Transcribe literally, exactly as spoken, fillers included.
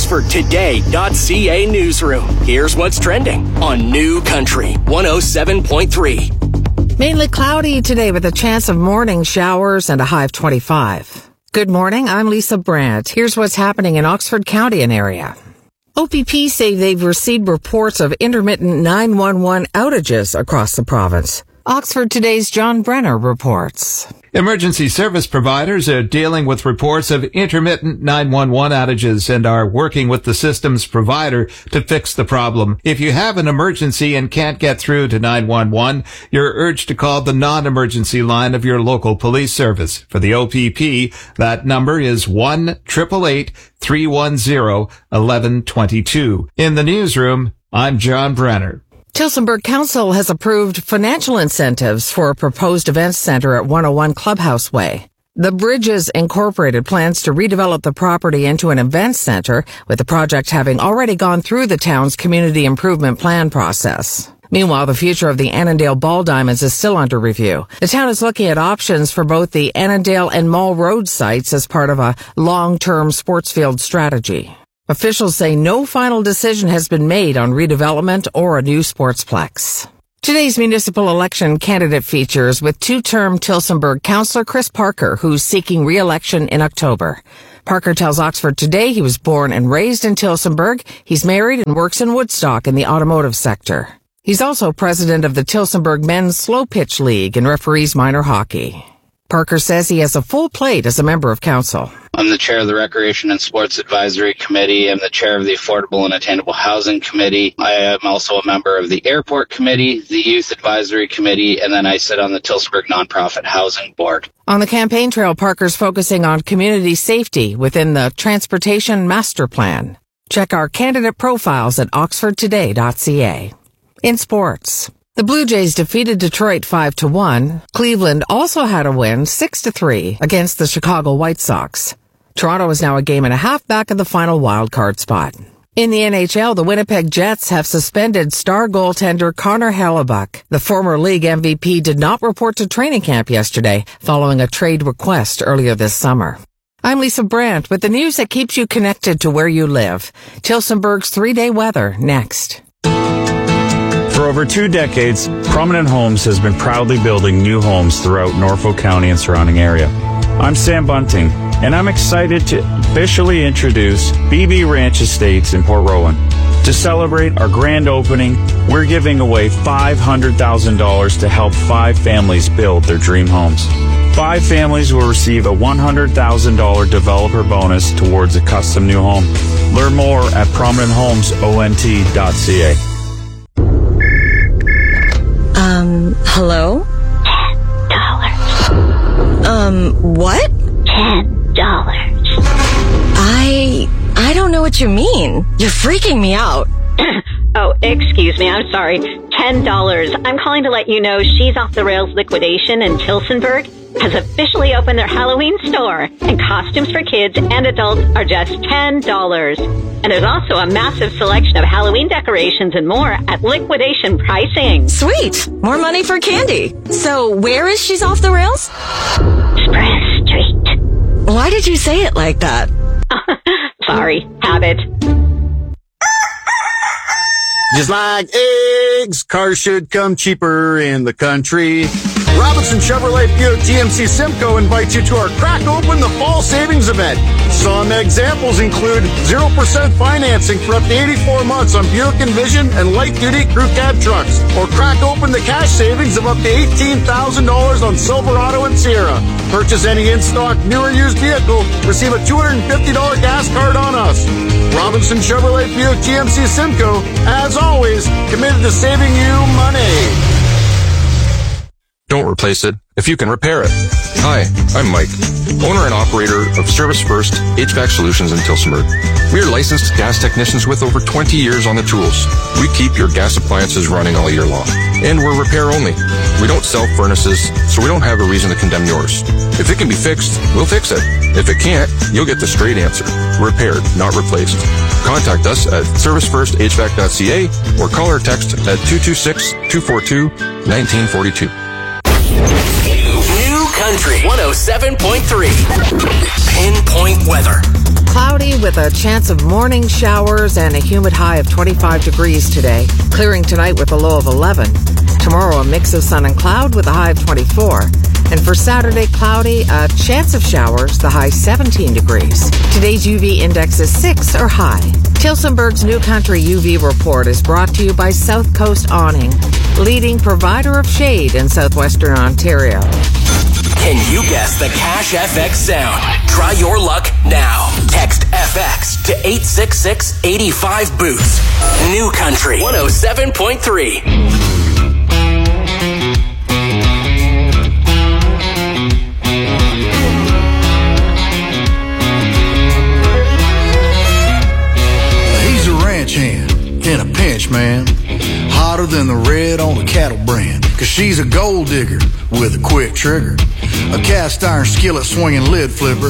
Oxford Today dot C A newsroom. Here's what's trending on New Country one oh seven point three. Mainly cloudy today with a chance of morning showers and a high of twenty-five. Good morning, I'm Lisa Brandt. Here's what's happening in Oxford County and area. O P P say they've received reports of intermittent nine one one outages across the province. Oxford Today's John Brenner reports. Emergency service providers are dealing with reports of intermittent nine one one outages and are working with the system's provider to fix the problem. If you have an emergency and can't get through to nine one one, you're urged to call the non-emergency line of your local police service. For the O P P, that number is one eight eight eight, three one zero, one one two two. In the newsroom, I'm John Brenner. Tillsonburg Council has approved financial incentives for a proposed events center at one oh one Clubhouse Way. The Bridges Incorporated plans to redevelop the property into an events center, with the project having already gone through the town's community improvement plan process. Meanwhile, the future of the Annandale Ball Diamonds is still under review. The town is looking at options for both the Annandale and Mall Road sites as part of a long-term sports field strategy. Officials say no final decision has been made on redevelopment or a new sportsplex. Today's municipal election candidate features with two-term Tillsonburg councillor Chris Parker, who's seeking re-election in October. Parker tells Oxford Today he was born and raised in Tillsonburg. He's married and works in Woodstock in the automotive sector. He's also president of the Tillsonburg Men's Slow Pitch League and referees minor hockey. Parker says he has a full plate as a member of council. I'm the chair of the Recreation and Sports Advisory Committee. I'm the chair of the Affordable and Attainable Housing Committee. I am also a member of the Airport Committee, the Youth Advisory Committee, and then I sit on the Tillsonburg Nonprofit Housing Board. On the campaign trail, Parker's focusing on community safety within the Transportation Master Plan. Check our candidate profiles at oxford today dot c a. In sports, the Blue Jays defeated Detroit five to one. Cleveland also had a win six to three against the Chicago White Sox. Toronto is now a game and a half back of the final wild card spot. In the N H L, the Winnipeg Jets have suspended star goaltender Connor Hellebuyck. The former league M V P did not report to training camp yesterday following a trade request earlier this summer. I'm Lisa Brandt with the news that keeps you connected to where you live. Tillsonburg's three-day weather next. For over two decades, Prominent Homes has been proudly building new homes throughout Norfolk County and surrounding area. I'm Sam Bunting, and I'm excited to officially introduce B B Ranch Estates in Port Rowan. To celebrate our grand opening, we're giving away five hundred thousand dollars to help five families build their dream homes. Five families will receive a one hundred thousand dollars developer bonus towards a custom new home. Learn more at prominent homes O N T dot C A. Um, hello? Ten dollars. Um, what? Ten dollars. I... I don't know what you mean. You're freaking me out. Oh, excuse me, I'm sorry. Ten dollars. I'm calling to let you know She's Off the Rails liquidation in Tillsonburg has officially opened their Halloween store, and costumes for kids and adults are just ten dollars. And there's also a massive selection of Halloween decorations and more at liquidation pricing. Sweet! More money for candy. So, where is She's Off the Rails? Express Street. Why did you say it like that? Sorry, habit. Just like eggs, cars should come cheaper in the country. Robinson Chevrolet Buick G M C Simcoe invites you to our Crack Open the Fall Savings event. Some examples include zero percent financing for up to eighty-four months on Buick Envision and light-duty crew cab trucks. Or crack open the cash savings of up to eighteen thousand dollars on Silverado and Sierra. Purchase any in-stock new or used vehicle, receive a two hundred fifty dollars gas card on us. Robinson Chevrolet Buick G M C Simcoe, as always, committed to saving you money. Don't replace it if you can repair it. Hi, I'm Mike, owner and operator of Service First H V A C Solutions in Tillsonburg. We are licensed gas technicians with over twenty years on the tools. We keep your gas appliances running all year long. And we're repair only. We don't sell furnaces, so we don't have a reason to condemn yours. If it can be fixed, we'll fix it. If it can't, you'll get the straight answer. Repaired, not replaced. Contact us at service first h v a c dot c a or call or text at two two six, two four two, one nine four two. New Country one oh seven point three. Pinpoint weather. Cloudy with a chance of morning showers and a humid high of twenty-five degrees today. Clearing tonight with a low of eleven. Tomorrow, a mix of sun and cloud with a high of twenty-four. And for Saturday, cloudy, a chance of showers, the high seventeen degrees. Today's U V index is six or high. Tilsonburg's New Country U V report is brought to you by South Coast Awning, leading provider of shade in southwestern Ontario. Can you guess the Cash F X sound? Try your luck now. Text F X to eight six six, eight five, boost. New Country one oh seven point three. Hand in a pinch, man. Hotter than the red on a cattle brand. Cause she's a gold digger with a quick trigger. A cast iron skillet swinging lid flipper.